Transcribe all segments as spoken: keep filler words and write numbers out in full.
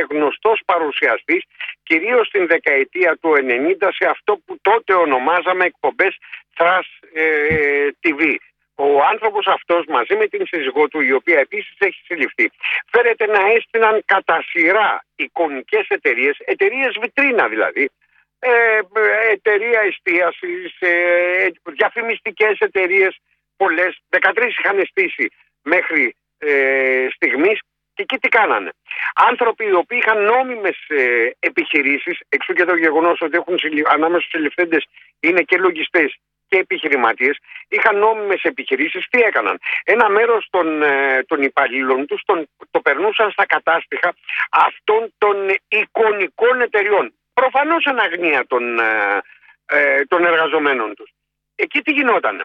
γνωστός παρουσιαστής, κυρίως στην δεκαετία του ενενήντα, σε αυτό που τότε ονομάζαμε εκπομπές Thrash ε, τι βι. Ο άνθρωπος αυτός, μαζί με την σύζυγό του, η οποία επίσης έχει συλληφθεί, φέρεται να έστειναν κατά σειρά εικονικές εταιρείες, εταιρείες βιτρίνα δηλαδή, ε, εταιρεία εστίασης, ε, διαφημιστικές εταιρείες, πολλές, δεκατρείς είχαν στήσει μέχρι ε, στιγμής. Και εκεί τι κάνανε? Άνθρωποι οι οποίοι είχαν νόμιμες ε, επιχειρήσεις, εξού και το γεγονός ότι έχουν συλλη... ανάμεσα στους συλληφθέντες είναι και λογιστές και επιχειρηματίες, είχαν νόμιμες επιχειρήσεις. Τι έκαναν? Ένα μέρος των, ε, των υπαλλήλων τους τον, το περνούσαν στα κατάστοιχα αυτών των εικονικών εταιριών. Προφανώς εν αγνία των, ε, ε, των εργαζομένων τους. Εκεί τι γινόταν?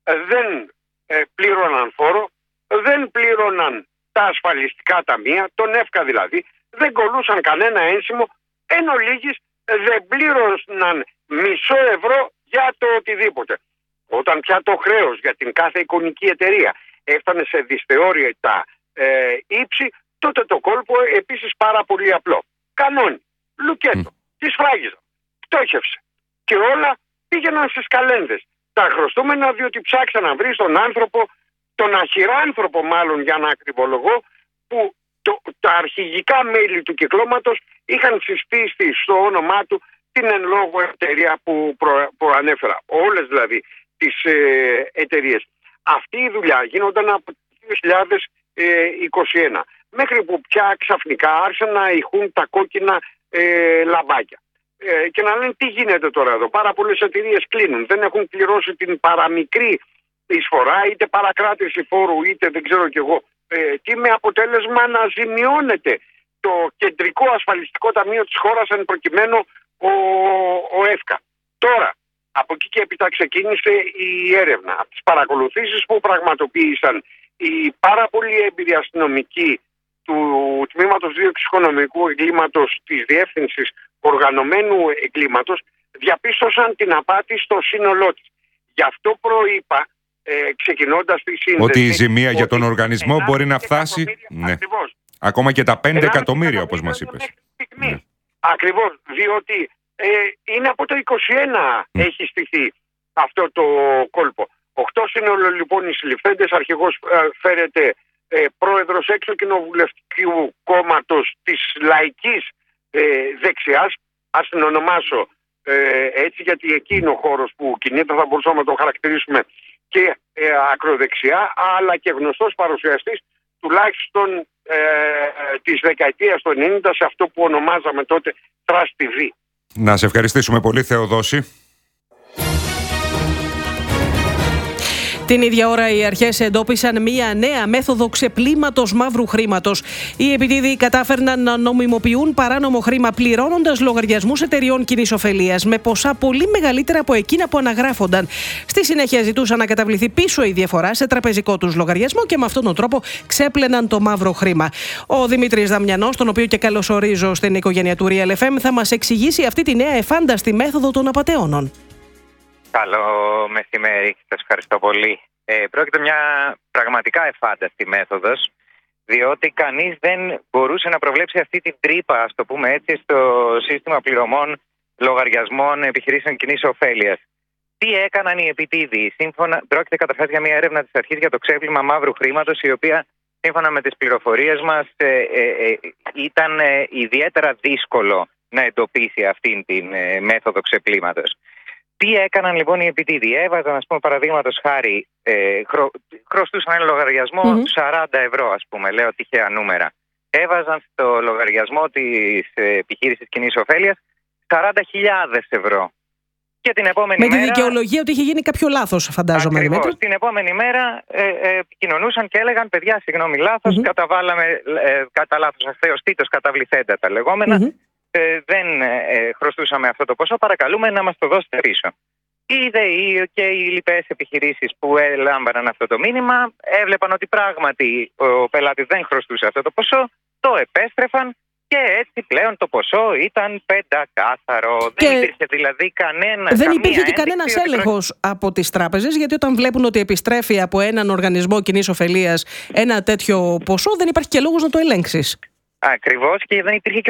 Δεν ε, πλήρωναν φόρο, δεν πλήρωναν τα ασφαλιστικά ταμεία, τον ΕΦΚΑ δηλαδή, δεν κολλούσαν κανένα ένσημο, εν ολίγης δεν πλήρωναν μισό ευρώ για το οτιδήποτε. Όταν πια το χρέος για την κάθε εικονική εταιρεία έφτανε σε δυσθεώρητα ε, ύψη, τότε το κόλπο επίσης πάρα πολύ απλό. Κανόνι, λουκέτο, mm. τη σφράγιζα, πτώχευσε και όλα πήγαιναν στις καλένδες. Τα χρωστούμενα διότι ψάξαν να βρει τον άνθρωπο, τον αχυράνθρωπο μάλλον για να ακριβολογώ, που το, τα αρχηγικά μέλη του κυκλώματος είχαν συστήσει στο όνομά του την εν λόγω εταιρεία που προανέφερα. Όλες δηλαδή τις ε, εταιρείες. Αυτή η δουλειά γίνονταν από το δύο χιλιάδες είκοσι ένα. Μέχρι που πια ξαφνικά άρχισαν να ηχούν τα κόκκινα ε, λαμπάκια. Ε, και να λένε τι γίνεται τώρα εδώ. Πάρα πολλές εταιρείες κλείνουν. Δεν έχουν πληρώσει την παραμικρή εισφορά, είτε παρακράτηση φόρου, είτε δεν ξέρω κι εγώ ε, τι, με αποτέλεσμα να ζημιώνεται το κεντρικό ασφαλιστικό ταμείο της χώρας, εν προκειμένου ο, ο ΕΦΚΑ. Τώρα, από εκεί και έπειτα ξεκίνησε η έρευνα. Από τις παρακολουθήσεις που πραγματοποίησαν οι πάρα πολύ έμπειροι αστυνομικοί του Τμήματος Δίωξης Οικονομικού Εγκλήματος της Διεύθυνσης Οργανωμένου Εγκλήματος, διαπίστωσαν την απάτη στο σύνολό της. Γι' αυτό προείπα, ε, ξεκινώντας τη σύνδεση, ότι η ζημία για τον οργανισμό μπορεί να φτάσει ναι. ακόμα και τα πέντε εκατομμύρια, όπως μας είπες. Ναι. Ακριβώς, διότι ε, είναι από το είκοσι ένα mm. έχει στηθεί αυτό το κόλπο. Οχτώ σύνολο λοιπόν οι συλληφθέντες. Αρχηγός ε, φέρεται ε, πρόεδρος έξω κοινοβουλευτικού κόμματος της λαϊκής ε, δεξιάς. Ας την ονομάσω ε, έτσι, γιατί εκεί είναι ο χώρος που κινείται, θα μπορούσαμε να το χαρακτηρίσουμε και ε, ακροδεξιά, αλλά και γνωστός παρουσιαστής τουλάχιστον ε, της δεκαετίας του ενενήντα σε αυτό που ονομάζαμε τότε Thrash τι βι. Να σε ευχαριστήσουμε πολύ, Θεοδόση. Την ίδια ώρα οι αρχές εντόπισαν μία νέα μέθοδο ξεπλήματος μαύρου χρήματος. Οι επιτίδοι κατάφερναν να νομιμοποιούν παράνομο χρήμα πληρώνοντας λογαριασμούς εταιριών κοινής ωφελίας με ποσά πολύ μεγαλύτερα από εκείνα που αναγράφονταν. Στη συνέχεια ζητούσαν να καταβληθεί πίσω η διαφορά σε τραπεζικό τους λογαριασμό και με αυτόν τον τρόπο ξέπλαιναν το μαύρο χρήμα. Ο Δημήτρης Δαμιανός, τον οποίο και καλωσορίζω στην οικογένεια του Real εφ εμ, θα μας εξηγήσει αυτή τη νέα εφάνταστη μέθοδο των απατεώνων. Καλό μεσημέρι, σας ευχαριστώ πολύ. Ε, πρόκειται μια πραγματικά εφάνταστη μέθοδος, διότι κανείς δεν μπορούσε να προβλέψει αυτή την τρύπα, ας το πούμε έτσι, στο σύστημα πληρωμών λογαριασμών επιχειρήσεων κοινής ωφέλειας. Τι έκαναν οι επιτίδοι? Σύμφωνα, πρόκειται καταρχάς για μια έρευνα της αρχής για το ξέπλυμα μαύρου χρήματος, η οποία σύμφωνα με τις πληροφορίες μας ε, ε, ε, ήταν ε, ιδιαίτερα δύσκολο να εντοπίσει αυτήν την ε, μέθοδο ξεπλήματος. Τι έκαναν λοιπόν οι επιτίδοι? Έβαζαν, ας πούμε, παραδείγματος χάρη, ε, χρο, χρωστούσαν ένα λογαριασμό mm-hmm. σαράντα ευρώ, ας πούμε, λέω τυχαία νούμερα. Έβαζαν στο λογαριασμό της ε, επιχείρησης κοινής ωφέλειας σαράντα χιλιάδες ευρώ. Και την επόμενη με μέρα. Με τη δικαιολογία ότι είχε γίνει κάποιο λάθος, φαντάζομαι. Ακριβώς. Την επόμενη μέρα ε, ε, επικοινωνούσαν και έλεγαν: παιδιά, συγγνώμη, λάθος. Mm-hmm. Καταβάλαμε ε, κατά λάθος αστεωστήτως καταβληθέντα τα λεγόμενα. Mm-hmm. Ε, δεν ε, χρωστούσαμε αυτό το ποσό, παρακαλούμε να μας το δώσετε πίσω. Οι ΔΕΗ και οι λοιπές επιχειρήσεις που έλαμβαναν αυτό το μήνυμα έβλεπαν ότι πράγματι ο πελάτης δεν χρωστούσε αυτό το ποσό, το επέστρεφαν και έτσι πλέον το ποσό ήταν πεντακάθαρο. Και δεν υπήρχε δηλαδή κανένα. Δεν υπήρχε και κανένας έλεγχος προ... από τις τράπεζες, γιατί όταν βλέπουν ότι επιστρέφει από έναν οργανισμό κοινής ωφελίας ένα τέτοιο ποσό, δεν υπάρχει και λόγος να το ελέγξεις. Ακριβώς, και δεν υπήρχε και